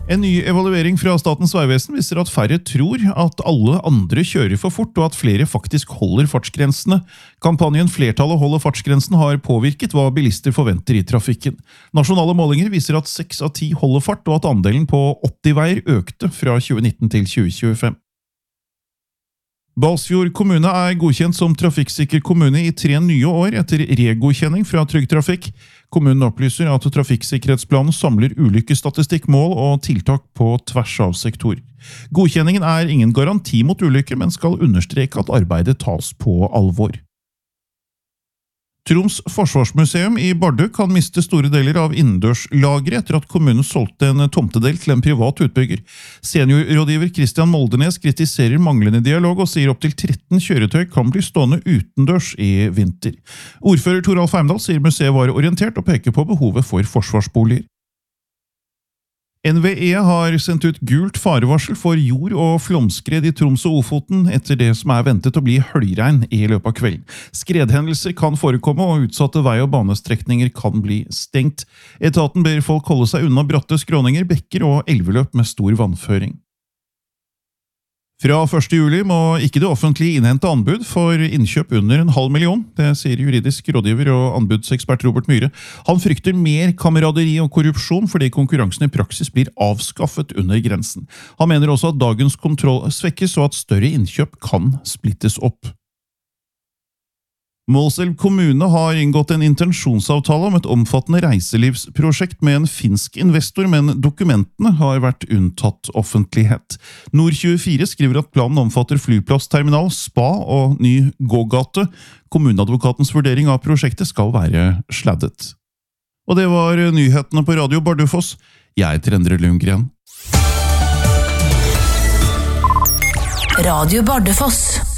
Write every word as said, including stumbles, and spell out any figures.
En ny evaluering fra Statens vegvesen viser at færre tror at alle andre kjører for fort, og at flere faktisk holder fartsgrensene. Kampanjen «Flertallet holder fartsgrensen» har påvirket hva bilister forventer i trafikken. Nasjonale målinger viser at seks av ti holder fart, og at andelen på åtti-veier økte fra tjue nitten til tjue tjuefem. Balsfjord kommune er godkjent som trafikksikker kommune i tre nye år etter regodkjenning fra Trygg Trafikk. Kommunen opplyser at trafikksikkerhetsplanen samler ulykkesstatistikk, mål og tiltak på tvers av sektor. Godkjenningen er ingen garanti mot ulykker, men skal understreke at arbeidet tas på alvor. Troms Forsvarsmuseum i Bardu kan miste store deler av innendørslageret etter at kommunen solgte en tomtedel til en privat utbygger. Seniorrådgiver Christian Moldenes kritiserer manglende dialog og sier opp til tretten kjøretøy kan bli stående utendørs i vinter. Ordfører Toralf Heimdal sier museet var orientert og peker på behovet for forsvarsboliger. N V E har sendt ut gult farevarsel for jord- og flomskred i Troms og Ofoten etter det som er ventet å bli høljregn i løpet av kvelden. Skredhendelser kan forekomme, og utsatte vei- og banestrekninger kan bli stengt. Etaten ber folk holde seg unna bratte skråninger, bekker og elveløp med stor vannføring. Fra første juli må ikke det offentlige innhente anbud for innkjøp under en halv million, det sier juridisk rådgiver og anbudsekspert Robert Myhre. Han frykter mer kameraderi og korrupsjon fordi konkurransen i praksis blir avskaffet under grensen. Han mener også at dagens kontroll svekkes og at større innkjøp kan splittes opp. Målselv kommune har inngått en intensjonsavtale om et omfattende reiselivsprosjekt med en finsk investor, men dokumentene har vært unntatt offentlighet. Nord tjuefire skriver at planen omfatter flyplass, terminal, spa og ny gågate. Kommuneadvokatens vurdering av prosjektet skal være sladdet. Og det var nyhetene på Radio Bardufoss. Jeg heter Endre Lundgren. Radio Bardufoss.